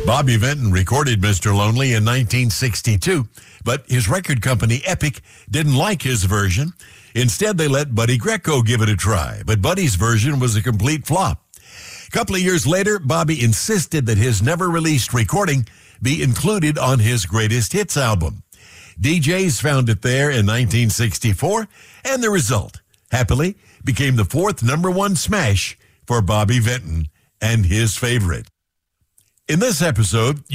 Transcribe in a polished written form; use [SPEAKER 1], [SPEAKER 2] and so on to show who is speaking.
[SPEAKER 1] Bobby Vinton recorded Mr. Lonely in 1962, but his record company Epic didn't like his version. Instead, they let Buddy Greco give it a try, but Buddy's version was a complete flop. A couple of years later, Bobby insisted that his never-released recording be included on his greatest hits album. DJs found it there in 1964, and the result, happily, became the fourth #1 smash for Bobby Vinton and his favorite. In this episode,